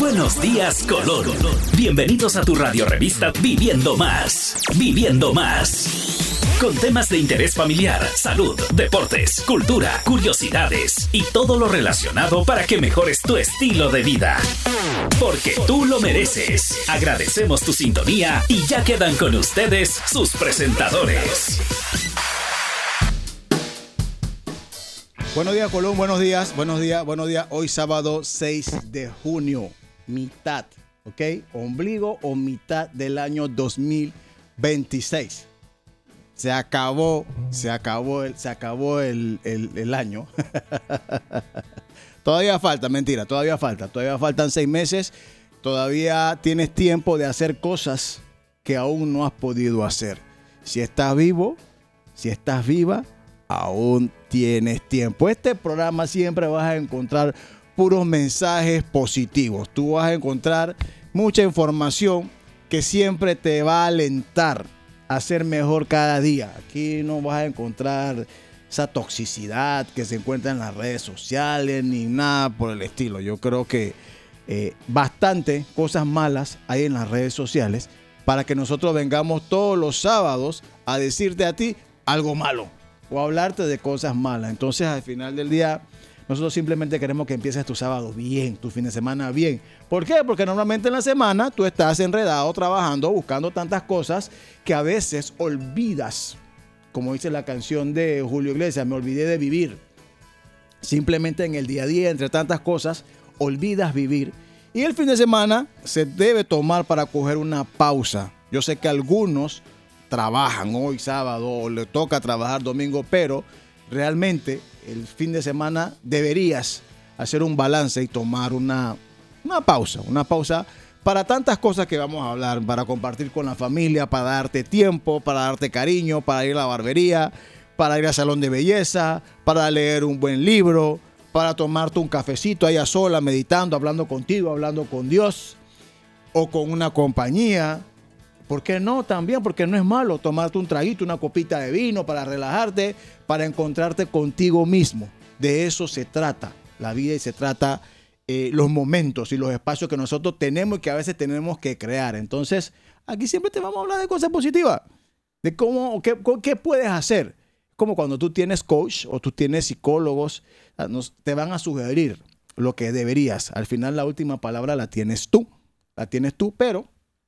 Buenos días, Colón. Bienvenidos a tu radiorevista Viviendo Más. Viviendo Más. Con temas de interés familiar, salud, deportes, cultura, curiosidades y todo lo relacionado para que mejores tu estilo de vida. Porque tú lo mereces. Agradecemos tu sintonía y ya quedan con ustedes sus presentadores. Buenos días, Colón, buenos días. Hoy sábado 6 de junio, mitad, ¿ok? Ombligo o mitad del año 2026. Se acabó el año. Todavía faltan 6 meses. Todavía tienes tiempo de hacer cosas que aún no has podido hacer. Si estás vivo, si estás viva, aún tienes tiempo. Este programa siempre vas a encontrar puros mensajes positivos. Tú vas a encontrar mucha información que siempre te va a alentar a ser mejor cada día. Aquí no vas a encontrar esa toxicidad que se encuentra en las redes sociales ni nada por el estilo. Yo creo que bastante cosas malas hay en las redes sociales para que nosotros vengamos todos los sábados a decirte a ti algo malo o hablarte de cosas malas. Entonces, al final del día, nosotros simplemente queremos que empieces tu sábado bien, tu fin de semana bien. ¿Por qué? Porque normalmente en la semana tú estás enredado, trabajando, buscando tantas cosas que a veces olvidas. Como dice la canción de Julio Iglesias, me olvidé de vivir. Simplemente en el día a día, entre tantas cosas, olvidas vivir. Y el fin de semana se debe tomar para coger una pausa. Yo sé que algunos trabajan hoy sábado o le toca trabajar domingo, pero realmente el fin de semana deberías hacer un balance y tomar una pausa para tantas cosas que vamos a hablar, para compartir con la familia, para darte tiempo, para darte cariño, para ir a la barbería, para ir al salón de belleza, para leer un buen libro, para tomarte un cafecito ahí a sola, meditando, hablando contigo, hablando con Dios o con una compañía. ¿Por qué no? También, porque no es malo tomarte un traguito, una copita de vino para relajarte, para encontrarte contigo mismo. De eso se trata la vida y se trata los momentos y los espacios que nosotros tenemos y que a veces tenemos que crear. Entonces, aquí siempre te vamos a hablar de cosas positivas, de qué puedes hacer. Como cuando tú tienes coach o tú tienes psicólogos, te van a sugerir lo que deberías. Al final, la última palabra la tienes tú, pero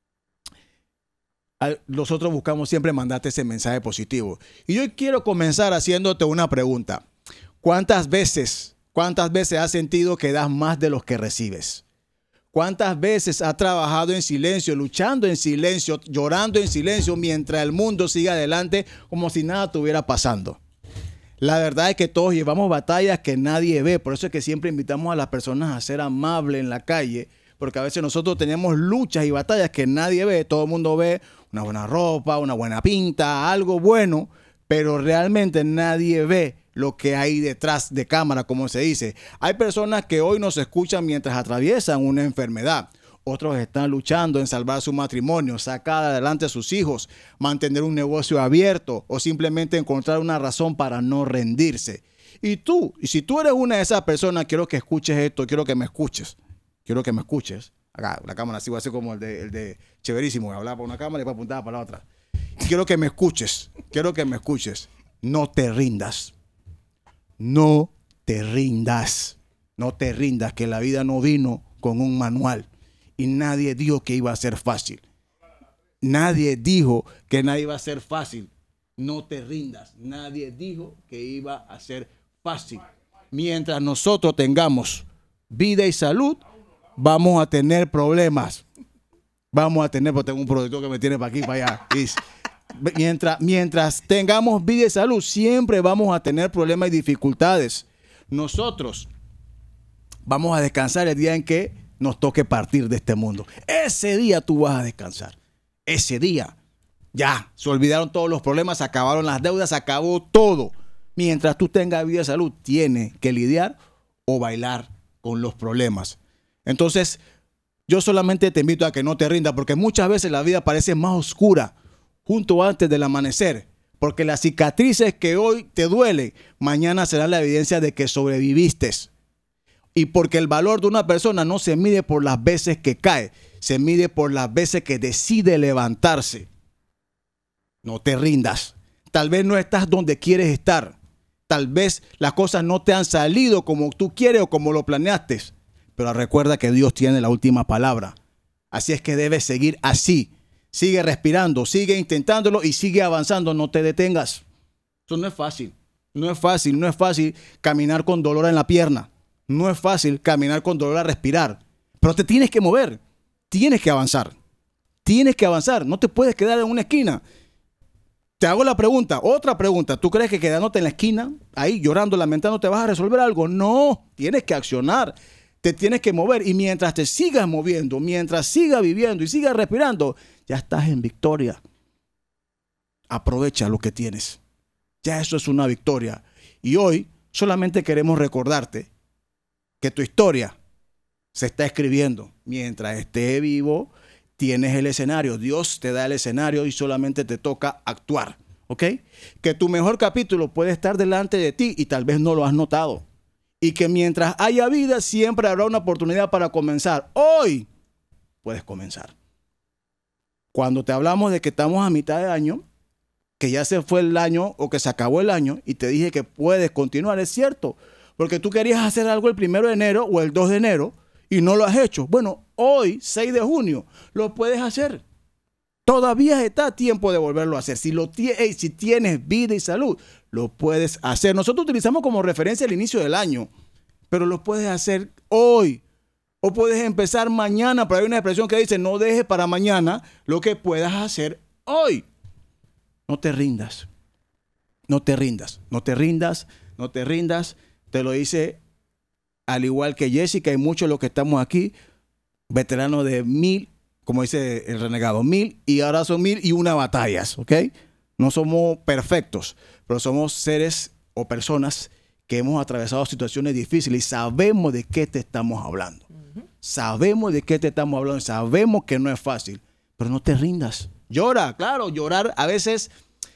nosotros buscamos siempre mandarte ese mensaje positivo. Y yo quiero comenzar haciéndote una pregunta. ¿Cuántas veces has sentido que das más de los que recibes? ¿Cuántas veces has trabajado en silencio, luchando en silencio, llorando en silencio mientras el mundo sigue adelante como si nada estuviera pasando? La verdad es que todos llevamos batallas que nadie ve. Por eso es que siempre invitamos a las personas a ser amables en la calle, porque a veces nosotros tenemos luchas y batallas que nadie ve. Todo el mundo ve una buena ropa, una buena pinta, algo bueno, pero realmente nadie ve lo que hay detrás de cámara, como se dice. Hay personas que hoy nos escuchan mientras atraviesan una enfermedad. Otros están luchando en salvar su matrimonio, sacar adelante a sus hijos, mantener un negocio abierto o simplemente encontrar una razón para no rendirse. Y si tú eres una de esas personas, quiero que escuches esto, quiero que me escuches. Acá, la cámara así va a ser como el de Chéverísimo, hablaba para una cámara y después apuntaba para la otra. Quiero que me escuches. No te rindas. No te rindas, que la vida no vino con un manual y nadie dijo que iba a ser fácil. Nadie dijo que nada iba a ser fácil. No te rindas, nadie dijo que iba a ser fácil. Mientras nosotros tengamos vida y salud, vamos a tener problemas. Porque tengo un productor que me tiene para aquí, para allá. Mientras tengamos vida y salud, siempre vamos a tener problemas y dificultades. Nosotros vamos a descansar el día en que nos toque partir de este mundo. Ese día tú vas a descansar. Ese día ya se olvidaron todos los problemas, se acabaron las deudas, se acabó todo. Mientras tú tengas vida y salud, tienes que lidiar o bailar con los problemas. Entonces, yo solamente te invito a que no te rindas, porque muchas veces la vida parece más oscura junto antes del amanecer, porque las cicatrices que hoy te duelen, mañana serán la evidencia de que sobreviviste. Y porque el valor de una persona no se mide por las veces que cae, se mide por las veces que decide levantarse. No te rindas. Tal vez no estás donde quieres estar. Tal vez las cosas no te han salido como tú quieres o como lo planeaste. Pero recuerda que Dios tiene la última palabra. Así es que debes seguir así. Sigue respirando, sigue intentándolo y sigue avanzando. No te detengas. Eso no es fácil. No es fácil caminar con dolor en la pierna. No es fácil caminar con dolor a respirar. Pero te tienes que mover. Tienes que avanzar. No te puedes quedar en una esquina. Te hago la pregunta, otra pregunta. ¿Tú crees que quedándote en la esquina, ahí llorando, lamentando, te vas a resolver algo? No, tienes que accionar. Te tienes que mover. Y mientras te sigas moviendo, mientras sigas viviendo y sigas respirando, ya estás en victoria. Aprovecha lo que tienes. Ya eso es una victoria. Y hoy solamente queremos recordarte que tu historia se está escribiendo. Mientras esté vivo, tienes el escenario. Dios te da el escenario y solamente te toca actuar. ¿Ok? Que tu mejor capítulo puede estar delante de ti y tal vez no lo has notado. Y que mientras haya vida, siempre habrá una oportunidad para comenzar. Hoy puedes comenzar. Cuando te hablamos de que estamos a mitad de año, que ya se fue el año o que se acabó el año y te dije que puedes continuar, es cierto. Porque tú querías hacer algo el 1 de enero o el 2 de enero y no lo has hecho. Bueno, hoy, 6 de junio, lo puedes hacer. Todavía está a tiempo de volverlo a hacer. Si tienes vida y salud, lo puedes hacer. Nosotros utilizamos como referencia el inicio del año, pero lo puedes hacer hoy. O puedes empezar mañana, pero hay una expresión que dice, no dejes para mañana lo que puedas hacer hoy. No te rindas. No te rindas. No te rindas. No te rindas. Te lo dice, al igual que Jessica y muchos de los que estamos aquí, veteranos de 1000, como dice el renegado, 1000 y ahora son 1001 batallas, ¿ok? No somos perfectos, pero somos seres o personas que hemos atravesado situaciones difíciles y sabemos de qué te estamos hablando. Sabemos de qué te estamos hablando, sabemos que no es fácil, pero no te rindas. Llora, claro, llorar a veces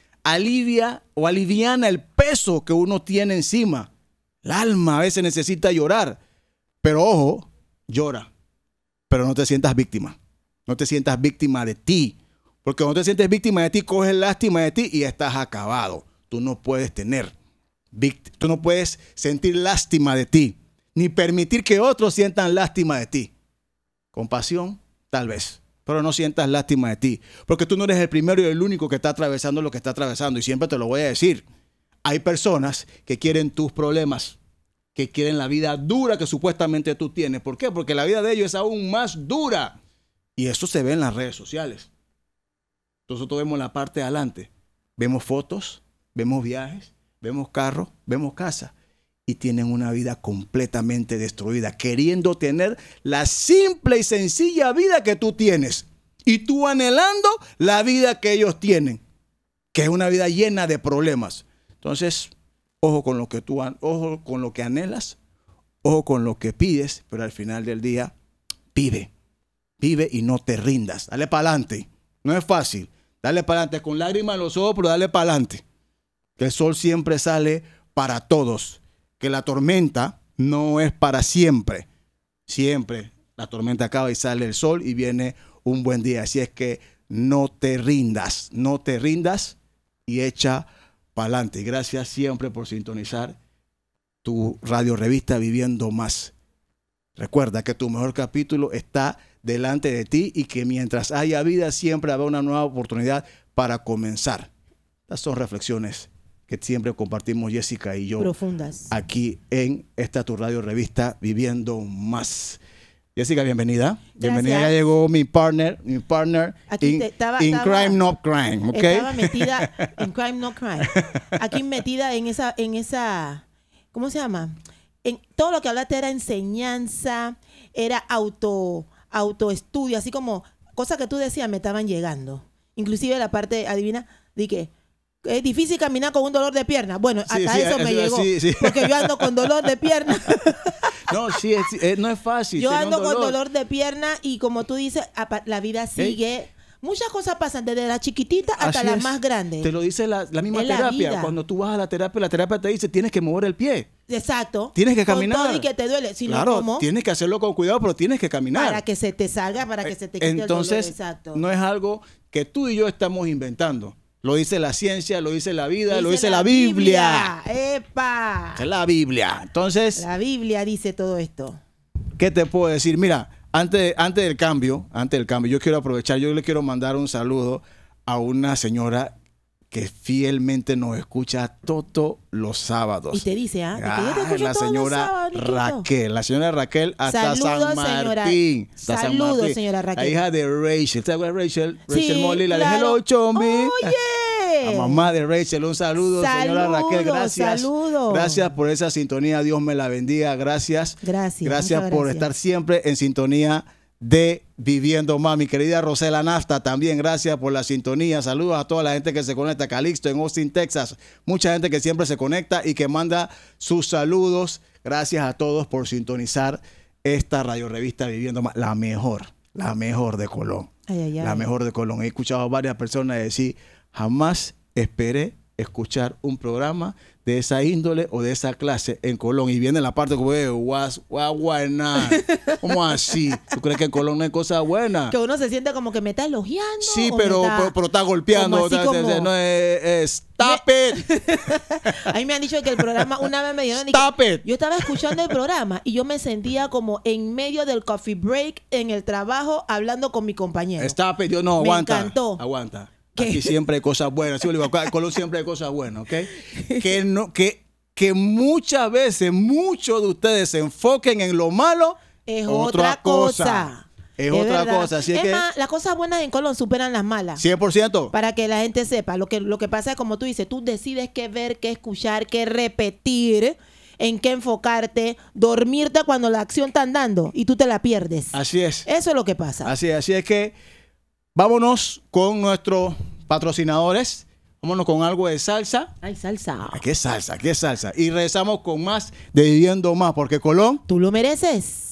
alivia o aliviana el peso que uno tiene encima. El alma a veces necesita llorar, pero ojo, llora, pero no te sientas víctima. No te sientas víctima de ti, porque cuando te sientes víctima de ti, coges lástima de ti y estás acabado. Tú no puedes tú no puedes sentir lástima de ti, ni permitir que otros sientan lástima de ti. Compasión, tal vez, pero no sientas lástima de ti, porque tú no eres el primero y el único que está atravesando lo que está atravesando, y siempre te lo voy a decir. Hay personas que quieren tus problemas, que quieren la vida dura que supuestamente tú tienes. ¿Por qué? Porque la vida de ellos es aún más dura. Y eso se ve en las redes sociales. Nosotros vemos la parte de adelante. Vemos fotos, vemos viajes, vemos carros, vemos casa. Y tienen una vida completamente destruida, queriendo tener la simple y sencilla vida que tú tienes. Y tú anhelando la vida que ellos tienen, que es una vida llena de problemas. Entonces, ojo con lo que anhelas, ojo con lo que pides, pero al final del día, vive y no te rindas. Dale para adelante. No es fácil. Dale para adelante con lágrimas en los ojos, pero dale para adelante. Que el sol siempre sale para todos. Que la tormenta no es para siempre. Siempre la tormenta acaba y sale el sol y viene un buen día. Así es que no te rindas y echa para adelante. Gracias siempre por sintonizar tu radio revista Viviendo Más. Recuerda que tu mejor capítulo está delante de ti y que mientras haya vida siempre habrá una nueva oportunidad para comenzar. Estas son reflexiones que siempre compartimos Jessica y yo. Profundas. Aquí en esta tu radio revista Viviendo Más. Jessica, bienvenida. Gracias. Bienvenida, ya llegó mi partner aquí Crime Not Crime, ¿ok? Estaba metida en Crime Not Crime. Aquí metida en esa, ¿cómo se llama? En todo lo que hablaste era enseñanza, era autoestudio, así como cosas que tú decías me estaban llegando. Inclusive la parte, adivina, de que es difícil caminar con un dolor de pierna. Bueno, hasta eso me llegó. Sí. Porque yo ando con dolor de pierna. No, no es fácil. Yo ando con dolor de pierna y como tú dices, la vida sigue. Muchas cosas pasan desde la chiquitita hasta Así las es. más grandes. Te lo dice la misma Es la terapia. vida. Cuando tú vas a la terapia te dice tienes que mover el pie. Exacto. Tienes que Con caminar. todo y que te duele. Si Claro, no, ¿cómo? tienes que hacerlo con cuidado, pero tienes que caminar. Para que se te salga, para que se te quite Entonces, el dolor. Exacto. no es algo que tú y yo estamos inventando. Lo dice la ciencia, lo dice la vida, lo dice la Biblia. ¡Epa! Es la Biblia. Entonces, La Biblia dice todo esto. ¿qué te puedo decir? Mira, antes del cambio, yo quiero aprovechar, yo le quiero mandar un saludo a una señora que fielmente nos escucha todos los sábados. Y te dice, ¿ah? De que yo te escucho la todos los señora sábados, Niquito. Raquel, la señora Raquel hasta Saludos, San Martín. señora. Hasta San Saludos, Martín. señora Raquel. La hija de Rachel. ¿Te acuerdas de Rachel? Sí, Rachel Molly, la de claro. Hello Chombi. ¡Oye! La mamá de Rachel, un saludo, señora Raquel, gracias. Saludos. Gracias por esa sintonía, Dios me la bendiga, gracias. Gracias. Gracias muchas por gracias. estar siempre en sintonía de Viviendo Más. Mi querida Rosela Nafta, también gracias por la sintonía. Saludos a toda la gente que se conecta. Calixto en Austin, Texas. Mucha gente que siempre se conecta y que manda sus saludos. Gracias a todos por sintonizar esta radio revista Viviendo Más. La mejor de Colón. Ay, ay, ay. La mejor de Colón. He escuchado a varias personas decir, jamás esperé escuchar un programa de esa índole o de esa clase en Colón. Y viene la parte como, buena. ¿Cómo así? ¿Tú crees que en Colón no hay cosas buenas? Que uno se siente como que me está elogiando. Sí, o pero está golpeando. como así como- No es stop it. A mí me han dicho que el programa, una vez me dijeron, Stop it. yo estaba escuchando el programa y yo me sentía como en medio del coffee break en el trabajo hablando con mi compañero. Stop it. Yo no, Me aguanta. encantó. Aguanta. ¿Qué? Aquí siempre hay cosas buenas. Sí, Oliva, en Colón siempre hay cosas buenas, ¿ok? Que muchas veces muchos de ustedes se enfoquen en lo malo. Es otra cosa. Es otra verdad. cosa. Así es es que más, las cosas buenas en Colón superan las malas. 100%. Para que la gente sepa. Lo que pasa es, como tú dices, tú decides qué ver, qué escuchar, qué repetir, en qué enfocarte, dormirte cuando la acción está andando y tú te la pierdes. Así es. Eso es lo que pasa. Así es que vámonos con nuestros patrocinadores. Vámonos con algo de salsa. Ay, salsa. ¿Qué salsa? ¿Qué salsa? Y regresamos con más de Viviendo Más, porque Colón Tú lo mereces.